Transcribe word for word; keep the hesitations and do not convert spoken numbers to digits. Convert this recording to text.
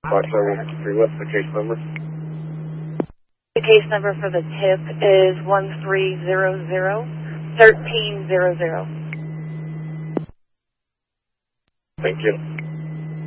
Foxtrot one fifty-three, what's the case number? The case number for the tip is one three zero zero, one three zero zero. Thank you.